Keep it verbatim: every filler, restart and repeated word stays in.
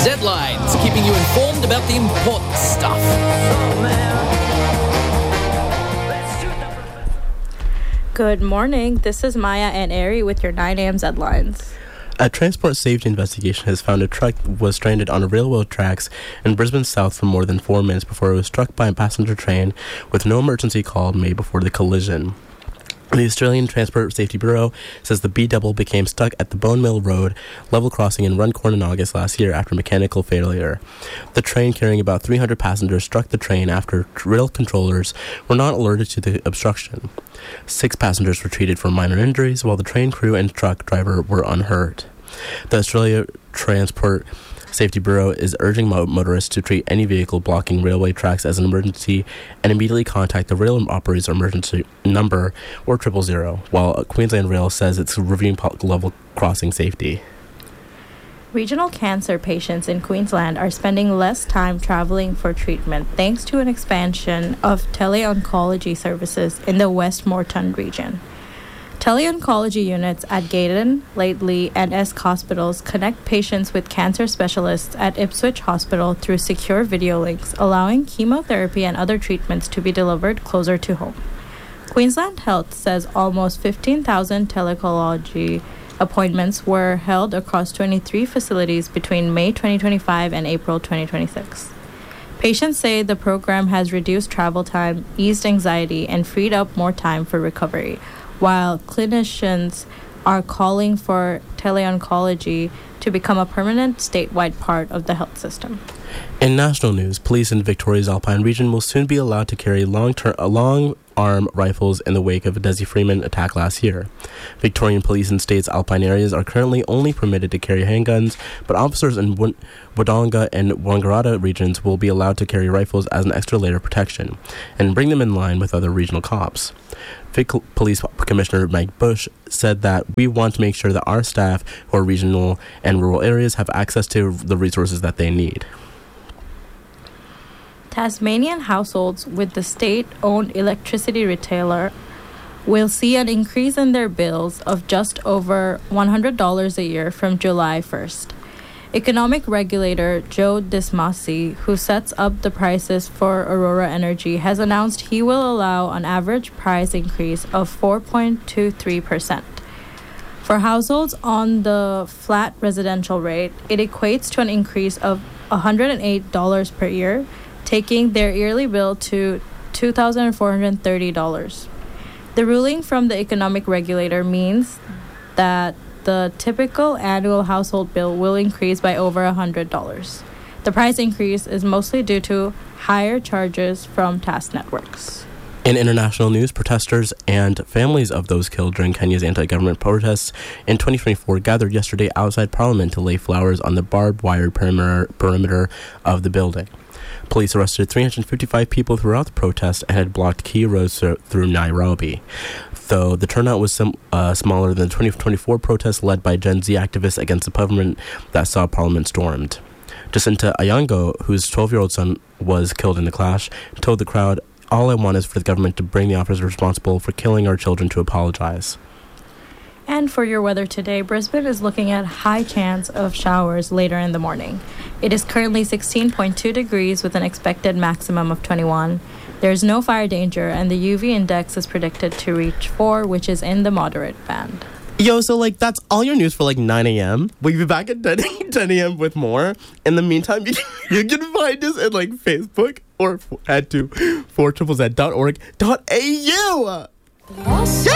Z-Lines, keeping you informed about the important stuff. Good morning. This is Maya and Ari with your nine a.m. Z-Lines. A transport safety investigation has found a truck was stranded on railroad tracks in Brisbane South for more than four minutes before it was struck by a passenger train with no emergency call made before the collision. The Australian Transport Safety Bureau says the B-double became stuck at the Bone Mill Road level crossing in Runcorn in August last year after mechanical failure. The train carrying about three hundred passengers struck the train after rail controllers were not alerted to the obstruction. Six passengers were treated for minor injuries, while the train crew and truck driver were unhurt. The Australia Transport Safety Bureau is urging mo- motorists to treat any vehicle blocking railway tracks as an emergency and immediately contact the rail operator's emergency number or triple zero, while Queensland Rail says it's reviewing po- level crossing safety. Regional cancer patients in Queensland are spending less time travelling for treatment thanks to an expansion of teleoncology services in the West Moreton region. Teleoncology units at Gaydon, Laidley, and Esk hospitals connect patients with cancer specialists at Ipswich Hospital through secure video links, allowing chemotherapy and other treatments to be delivered closer to home. Queensland Health says almost fifteen thousand teleoncology appointments were held across twenty-three facilities between May twenty twenty-five and April twenty twenty-six. Patients say the program has reduced travel time, eased anxiety, and freed up more time for recovery, while clinicians are calling for teleoncology to become a permanent statewide part of the health system. In national news, police in Victoria's Alpine region will soon be allowed to carry long-term, uh, long-arm rifles in the wake of a Desi Freeman attack last year. Victorian police in state's alpine areas are currently only permitted to carry handguns, but officers in w- Wodonga and Wangaratta regions will be allowed to carry rifles as an extra layer of protection and bring them in line with other regional cops. Vic Police Commissioner Mike Bush said that we want to make sure that our staff who are regional and rural areas have access to the resources that they need. Tasmanian households with the state-owned electricity retailer will see an increase in their bills of just over one hundred dollars a year from July first. Economic regulator Joe Dismasi, who sets up the prices for Aurora Energy, has announced he will allow an average price increase of four point two three percent. For households on the flat residential rate, it equates to an increase of one hundred eight dollars per year, taking their yearly bill to two thousand four hundred thirty dollars. The ruling from the economic regulator means that the typical annual household bill will increase by over one hundred dollars. The price increase is mostly due to higher charges from task networks. In international news, protesters and families of those killed during Kenya's anti-government protests in twenty twenty-four gathered yesterday outside Parliament to lay flowers on the barbed wire perimeter, perimeter of the building. Police arrested three hundred fifty-five people throughout the protest and had blocked key roads through Nairobi. Though the turnout was some, uh, smaller than the twenty twenty-four protests led by Gen Z activists against the government that saw Parliament stormed. Jacinta Ayango, whose twelve-year-old son was killed in the clash, told the crowd, "All I want is for the government to bring the officers responsible for killing our children to apologize." And for your weather today, Brisbane is looking at high chance of showers later in the morning. It is currently sixteen point two degrees with an expected maximum of twenty-one. There is no fire danger, and the U V index is predicted to reach four, which is in the moderate band. Yo, so, like, that's all your news for, like, nine a.m. We'll be back at ten a.m. with more. In the meantime, you can, you can find us at, like, Facebook or head to four triple z dot org dot a u.